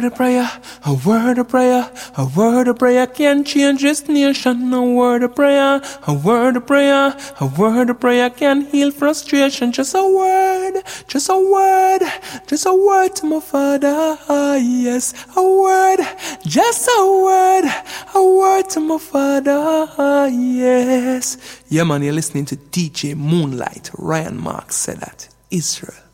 of prayer, a word of prayer, a word of prayer can change this nation. A word of prayer, a word of prayer, a word of prayer can heal frustration. Just a word, just a word, just a word to my Father. Yes, a word, just a word to my Father. Yes. Yeah, man, you're listening to DJ Moonlight. Ryan Marks said that. Israel.